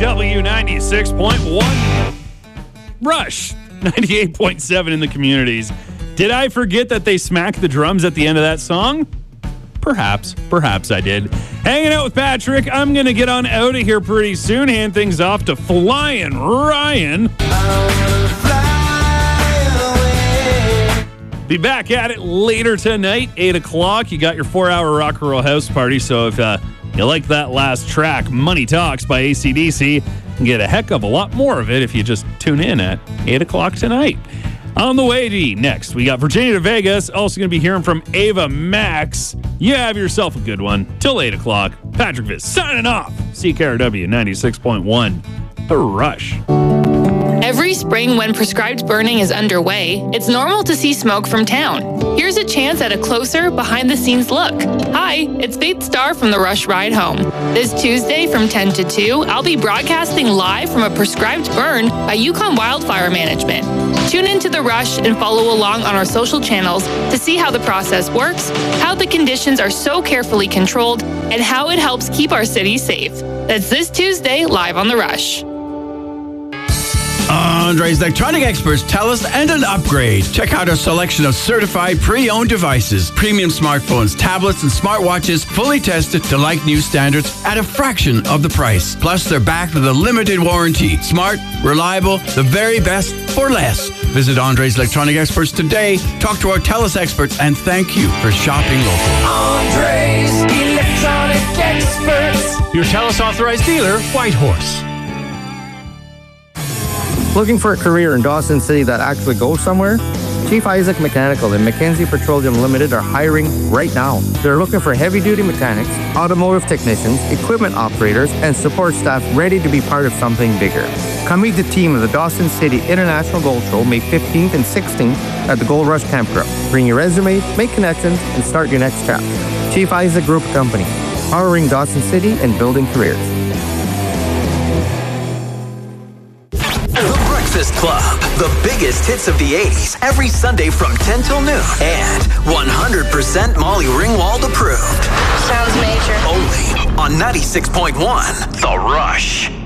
CKRW 96.1. Rush 98.7 in the communities. Did I forget that they smacked the drums at the end of that song? Perhaps I did. Hanging out with Patrick. I'm going to get on out of here pretty soon. Hand things off to Flying Ryan. Be back at it later tonight, 8 o'clock. You got your 4-hour rock and roll house party. So if you like that last track, Money Talks by AC/DC, you can get a heck of a lot more of it if you just tune in at 8 o'clock tonight. On the way to next, we got Virginia to Vegas. Also going to be hearing from Ava Max. You have yourself a good one. Till 8 o'clock. Patrick Viss signing off. CKRW 96.1. The Rush. Every spring when prescribed burning is underway, it's normal to see smoke from town. Here's a chance at a closer, behind-the-scenes look. Hi, it's Faith Starr from The Rush Ride Home. This Tuesday from 10 to 2, I'll be broadcasting live from a prescribed burn by Yukon Wildfire Management. Tune into The Rush and follow along on our social channels to see how the process works, how the conditions are so carefully controlled, and how it helps keep our city safe. That's this Tuesday, live on The Rush. Andre's Electronic Experts tell us and an upgrade. Check out our selection of certified pre-owned devices, premium smartphones, tablets, and smartwatches fully tested to like new standards at a fraction of the price. Plus, they're backed with a limited warranty. Smart, reliable, the very best for less. Visit Andre's Electronic Experts today. Talk to our TELUS experts and thank you for shopping local. Andre's Electronic Experts. Your TELUS authorized dealer, Whitehorse. Looking for a career in Dawson City that actually goes somewhere? Chief Isaac Mechanical and Mackenzie Petroleum Limited are hiring right now. They're looking for heavy-duty mechanics, automotive technicians, equipment operators, and support staff ready to be part of something bigger. Come meet the team of the Dawson City International Gold Show May 15th and 16th at the Gold Rush Campground. Bring your resume, make connections, and start your next chapter. Chief Isaac Group Company, powering Dawson City and building careers. Breakfast Club, the biggest hits of the 80s, every Sunday from 10 till noon. And 100% Molly Ringwald approved. Sounds major. Only on 96.1 The Rush.